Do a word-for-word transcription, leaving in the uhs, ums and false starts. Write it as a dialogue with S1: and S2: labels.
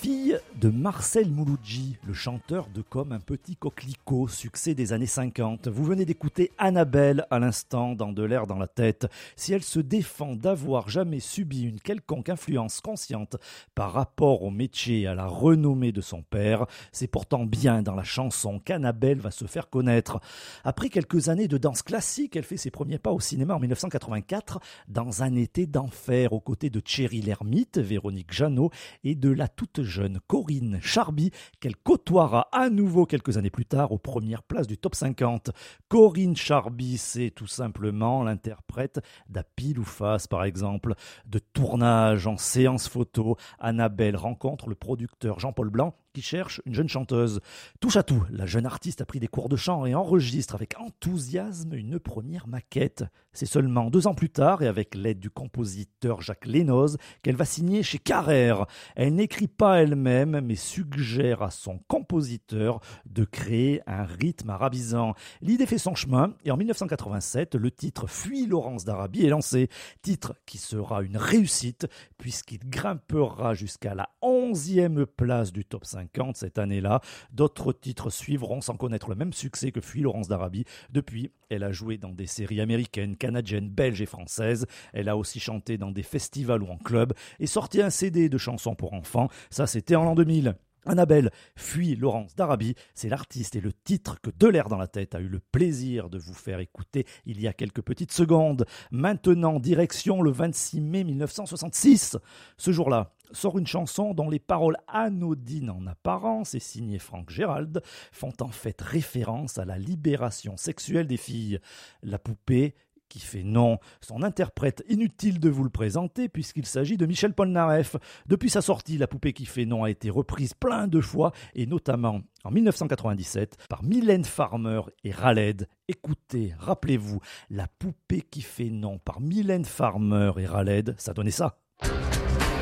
S1: Fille de Marcel Mouloudji, le chanteur de Comme un petit coquelicot, succès des années cinquante. Vous venez d'écouter Annabelle à l'instant dans De l'air dans la tête. Si elle se défend d'avoir jamais subi une quelconque influence consciente par rapport au métier et à la renommée de son père, c'est pourtant bien dans la chanson qu'Annabelle va se faire connaître. Après quelques années de danse classique, elle fait ses premiers pas au cinéma en dix-neuf cent quatre-vingt-quatre dans Un été d'enfer aux côtés de Thierry Lhermitte, Véronique Jeannot et de la toute jeune Corinne Charby qu'elle côtoiera à nouveau quelques années plus tard aux premières places du top cinquante. Corinne Charby, c'est tout simplement l'interprète d'À pile ou face par exemple. De tournage en séance photo, Annabelle rencontre le producteur Jean-Paul Blanc qui cherche une jeune chanteuse. Touche à tout, la jeune artiste a pris des cours de chant et enregistre avec enthousiasme une première maquette. C'est seulement deux ans plus tard et avec l'aide du compositeur Jacques Lénoz qu'elle va signer chez Carrère. Elle n'écrit pas elle-même mais suggère à son compositeur de créer un rythme arabisant. L'idée fait son chemin et en dix-neuf cent quatre-vingt-sept, le titre Fuis Laurence d'Arabie est lancé. Titre qui sera une réussite puisqu'il grimpera jusqu'à la onzième place du top cinquante cette année-là. D'autres titres suivront sans connaître le même succès que Fuis Laurence d'Arabie. Depuis, elle a joué dans des séries américaines, canadiennes, belges et françaises. Elle a aussi chanté dans des festivals ou en club et sorti un C D de chansons pour enfants. Ça, c'était en l'an deux mille. Annabelle Fuis Laurence d'Arabie, c'est l'artiste et le titre que De l'air dans la tête a eu le plaisir de vous faire écouter il y a quelques petites secondes. Maintenant, direction le vingt-six mai dix-neuf cent soixante-six. Ce jour-là, sort une chanson dont les paroles anodines en apparence et signées Frank Gérald font en fait référence à la libération sexuelle des filles. La poupée qui fait non. Son interprète, inutile de vous le présenter puisqu'il s'agit de Michel Polnareff. Depuis sa sortie, La poupée qui fait non a été reprise plein de fois et notamment en dix-neuf cent quatre-vingt-dix-sept par Mylène Farmer et Raled. Écoutez, rappelez-vous, La poupée qui fait non par Mylène Farmer et Raled, ça donnait ça.